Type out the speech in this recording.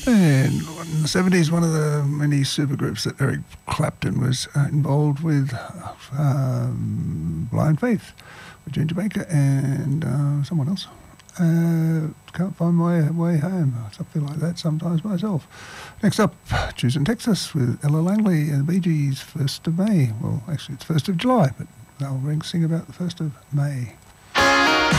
And in the 70s, one of the many supergroups that Eric Clapton was involved with, Blind Faith, with Ginger Baker and someone else. Can't find my way home, something like that sometimes myself. Next up, Choosing Texas with Ella Langley and the Bee Gees, 1st of May. Well, actually it's 1st of July, but they'll sing about the 1st of May.